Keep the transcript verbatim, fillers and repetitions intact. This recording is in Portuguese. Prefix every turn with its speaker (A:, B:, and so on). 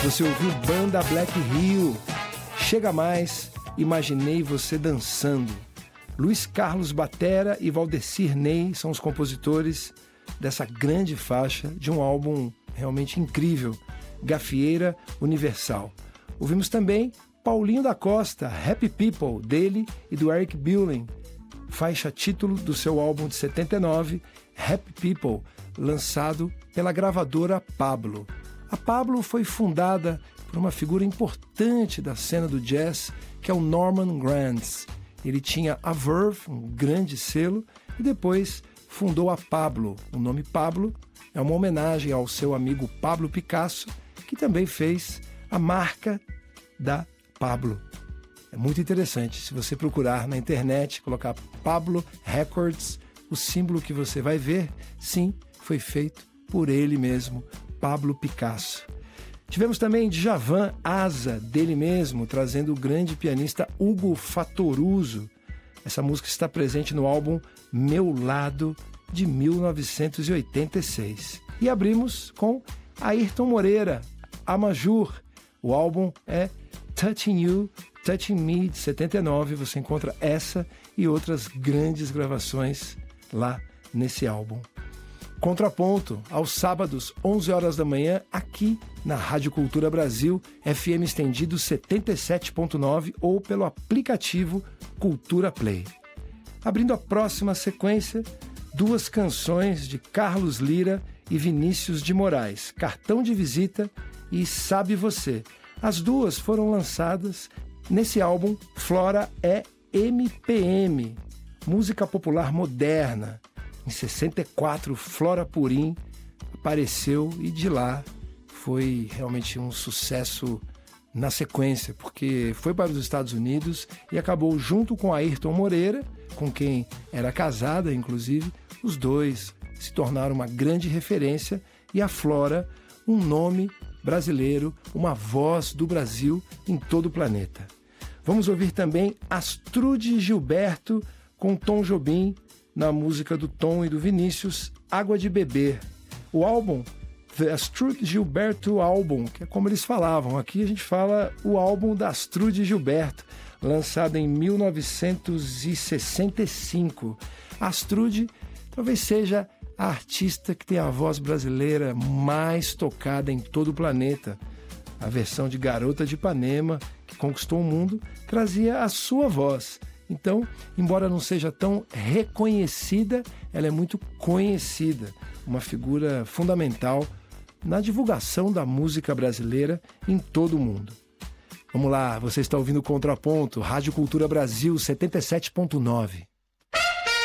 A: Você ouviu Banda Black Rio, Chega Mais, Imaginei Você Dançando. Luiz Carlos Batera e Valdecir Ney são os compositores dessa grande faixa de um álbum realmente incrível, Gafieira Universal. Ouvimos também Paulinho da Costa, Happy People, dele e do Eric Buehling, faixa título do seu álbum de setenta e nove, Happy People, lançado pela gravadora Pablo. A Pablo foi fundada por uma figura importante da cena do jazz, que é o Norman Granz. Ele tinha a Verve, um grande selo, e depois fundou a Pablo. O nome Pablo é uma homenagem ao seu amigo Pablo Picasso, que também fez a marca da Pablo. É muito interessante. Se você procurar na internet, colocar Pablo Records, o símbolo que você vai ver, sim, foi feito por ele mesmo, Pablo Picasso. Tivemos também Djavan, Asa, dele mesmo, trazendo o grande pianista Hugo Fattoruso. Essa música está presente no álbum Meu Lado, de mil novecentos e oitenta e seis. E abrimos com Ayrton Moreira, Amajur. O álbum é Touching You, Touching Me, de setenta e nove. Você encontra essa e outras grandes gravações lá nesse álbum. Contraponto, aos sábados, onze horas da manhã, aqui na Rádio Cultura Brasil, F M estendido setenta e sete ponto nove ou pelo aplicativo Cultura Play. Abrindo a próxima sequência, duas canções de Carlos Lyra e Vinícius de Moraes, Cartão de Visita e Sabe Você. As duas foram lançadas nesse álbum Flora é M P M, música popular moderna. Em sessenta e quatro, Flora Purim apareceu e de lá foi realmente um sucesso na sequência, porque foi para os Estados Unidos e acabou junto com Ayrton Moreira, com quem era casada, inclusive. Os dois se tornaram uma grande referência e a Flora, um nome brasileiro, uma voz do Brasil em todo o planeta. Vamos ouvir também Astrude Gilberto com Tom Jobim, na música do Tom e do Vinícius, Água de Beber. O álbum, The Astrude Gilberto Album, que é como eles falavam. Aqui a gente fala o álbum da Astrude Gilberto, lançado em mil novecentos e sessenta e cinco. A Astrude talvez seja a artista que tem a voz brasileira mais tocada em todo o planeta. A versão de Garota de Ipanema, que conquistou o mundo, trazia a sua voz. Então, embora não seja tão reconhecida, ela é muito conhecida, uma figura fundamental na divulgação da música brasileira em todo o mundo. Vamos lá, você está ouvindo o Contraponto, Rádio Cultura Brasil setenta e sete ponto nove.